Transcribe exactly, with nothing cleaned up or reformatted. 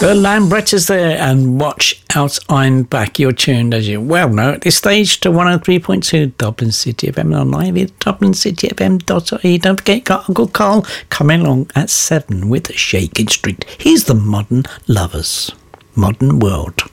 The Lambrettas there, and Watch Out, I'm Back. You're tuned, as you well know, at this stage to one oh three point two Dublin City F M and online at dublin city f m dot i e. Don't forget, got Uncle Carl coming along at seven with Shakin' Street. Here's the Modern Lovers, Modern World.